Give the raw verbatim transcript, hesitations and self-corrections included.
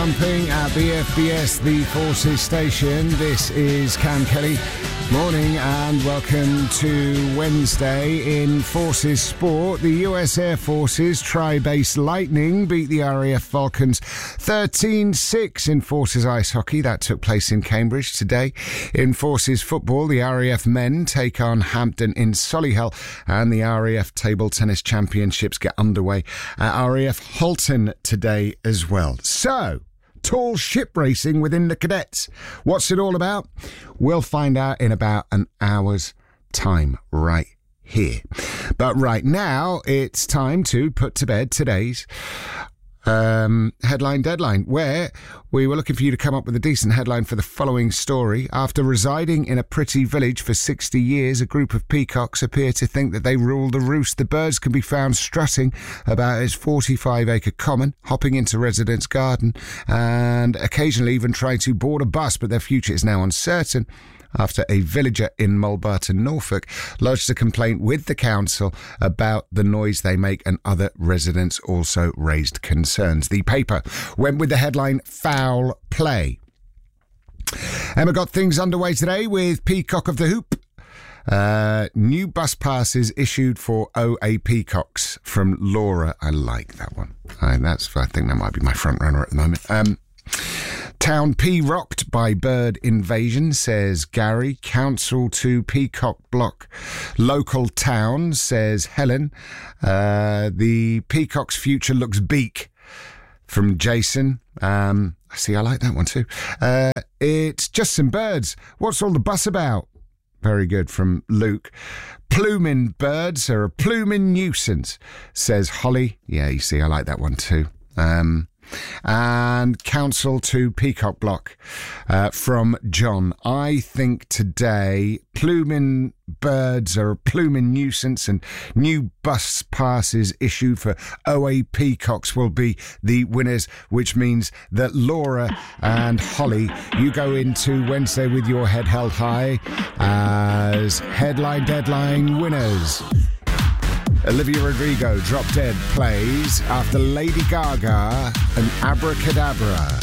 thumping at B F B S, the Forces station. This is Cam Kelly. Morning and welcome to Wednesday in Forces Sport. The U S Air Force's Tri-Base Lightning beat the R A F Falcons thirteen six in Forces Ice Hockey. That took place in Cambridge today. In Forces Football, the R A F men take on Hampton in Solihull, and the R A F Table Tennis Championships get underway at R A F Halton today as well. So, tall ship racing within the cadets. What's it all about? We'll find out in about an hour's time right here. But right now, it's time to put to bed today's um, headline deadline, where we were looking for you to come up with a decent headline for the following story. After residing in a pretty village for sixty years, a group of peacocks appear to think that they rule the roost. The birds can be found strutting about its forty-five acre common, hopping into residents' garden, and occasionally even trying to board a bus, but their future is now uncertain after a villager in Mulbarton, Norfolk, lodged a complaint with the council about the noise they make, and other residents also raised concerns. The paper went with the headline, Foul Play. And we got things underway today with Peacock of the Hoop. Uh, new bus passes issued for O A Peacocks from Laura. I like that one. I, that's, I think that might be my front runner at the moment. Um, Town P rocked by bird invasion, says Gary. Council to Peacock block local town, says Helen. Uh, the Peacock's future looks beak, from Jason. Um, see, I like that one too. Uh, it's just some birds. What's all the bus about? Very good, from Luke. Pluming birds are a pluming nuisance, says Holly. Yeah, you see, I like that one too. Um... And council to Peacock block uh, from John. I think today pluming birds are a pluming nuisance, and new bus passes issued for O A Peacocks will be the winners, which means that Laura and Holly, you go into Wednesday with your head held high as headline deadline winners. Olivia Rodrigo, Drop Dead, plays after Lady Gaga and Abracadabra.